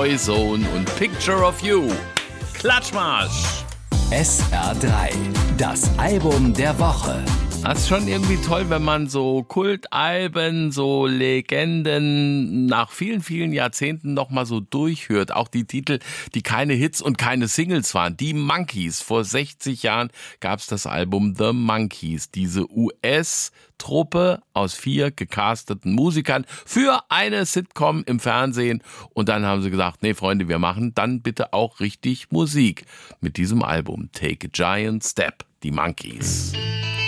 Boyzone und Picture of You. Klatschmarsch! SR3, das Album der Woche. Das ist schon irgendwie toll, wenn man so Kultalben, so Legenden nach vielen, vielen Jahrzehnten nochmal so durchhört. Auch die Titel, die keine Hits und keine Singles waren. Die Monkees. Vor 60 Jahren gab's das Album The Monkees. Diese US-Truppe aus 4 gecasteten Musikern für eine Sitcom im Fernsehen. Und dann haben sie gesagt, nee Freunde, wir machen dann bitte auch richtig Musik. Mit diesem Album Take a Giant Step. Die Monkees.